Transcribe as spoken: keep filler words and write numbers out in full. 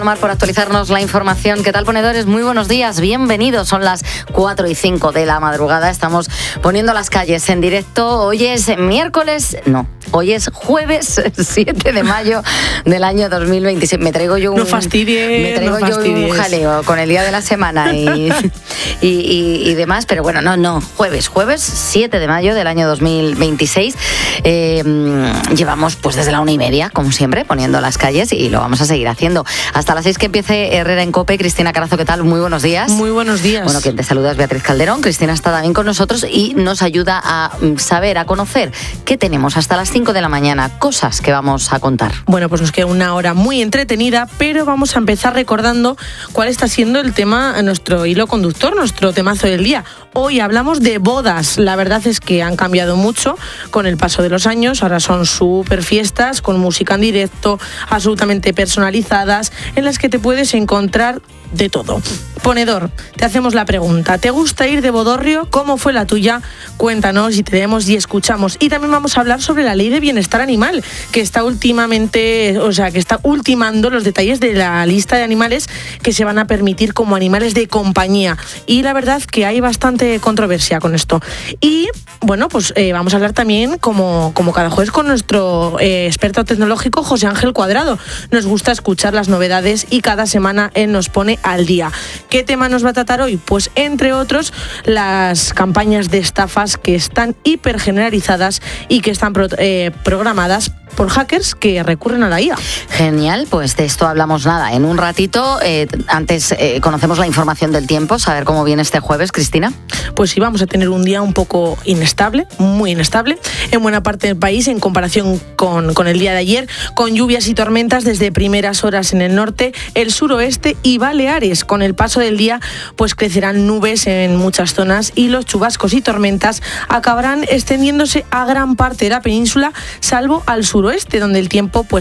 Omar, por actualizarnos la información. ¿Qué tal, ponedores? Muy buenos días, bienvenidos. Son las cuatro y cinco de la madrugada. Estamos poniendo las calles en directo. Hoy es miércoles, no, hoy es jueves siete de mayo del año dos mil veintiséis. Me traigo yo un, no fastidies, me traigo no yo un jaleo con el día de la semana y, y, y, y demás, pero bueno, no, no, jueves, jueves siete de mayo del año dos mil veintiséis. Eh, llevamos pues desde la una y media, como siempre, poniendo las calles y lo vamos a seguir haciendo hasta a las seis que empiece Herrera en COPE. Cristina Carazo, ¿qué tal? Muy buenos días. Muy buenos días. Bueno, quien te saluda es Beatriz Calderón. Cristina está también con nosotros y nos ayuda a saber, a conocer qué tenemos hasta las cinco de la mañana, cosas que vamos a contar. Bueno, pues nos queda una hora muy entretenida, pero vamos a empezar recordando cuál está siendo el tema, nuestro hilo conductor, nuestro temazo del día. Hoy hablamos de bodas. La verdad es que han cambiado mucho con el paso de los años. Ahora son súper fiestas, con música en directo, absolutamente personalizadas, en las que te puedes encontrar de todo. Ponedor, te hacemos la pregunta. ¿Te gusta ir de bodorrio? ¿Cómo fue la tuya? Cuéntanos y te leemos y escuchamos. Y también vamos a hablar sobre la ley de bienestar animal, que está últimamente, o sea, que está ultimando los detalles de la lista de animales que se van a permitir como animales de compañía. Y la verdad que hay bastante controversia con esto. Y bueno, pues eh, vamos a hablar también, como, como cada jueves, con nuestro eh, experto tecnológico José Ángel Cuadrado. Nos gusta escuchar las novedades y cada semana él nos pone al día. ¿Qué tema nos va a tratar hoy? Pues entre otros las campañas de estafas que están hiper generalizadas y que están pro, eh, programadas por hackers que recurren a la I A. Genial, pues de esto hablamos nada en un ratito. Eh, antes eh, conocemos la información del tiempo, saber cómo viene este jueves, Cristina. Pues sí, vamos a tener un día un poco inestable, muy inestable, en buena parte del país en comparación con, con el día de ayer, con lluvias y tormentas desde primeras horas en el norte, el suroeste y Baleares. Con el paso del día, pues crecerán nubes en muchas zonas y los chubascos y tormentas acabarán extendiéndose a gran parte de la península, salvo al suroeste, donde el tiempo pues